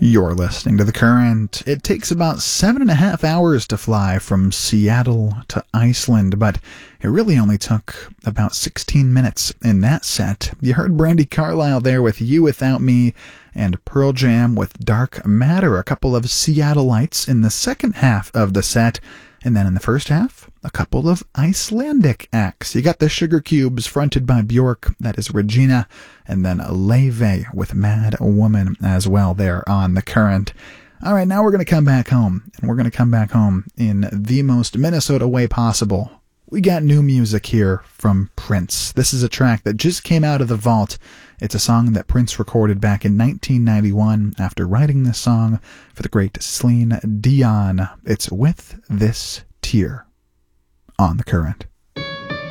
You're listening to The Current. It takes about 7.5 hours to fly from Seattle to Iceland, but it really only took about 16 minutes in that set. You heard Brandi Carlile there with You Without Me, and Pearl Jam with Dark Matter, a couple of Seattleites in the second half of the set. And then in the first half, a couple of Icelandic acts. You got the Sugar Cubes fronted by Björk, that is Regina, and then Laufey with Mad Woman as well there on The Current. All right, now we're going to come back home, and we're going to come back home in the most Minnesota way possible. We got new music here from Prince. This is a track that just came out of the vault. It's a song that Prince recorded back in 1991 after writing this song for the great Celine Dion. It's With This Tear on The Current.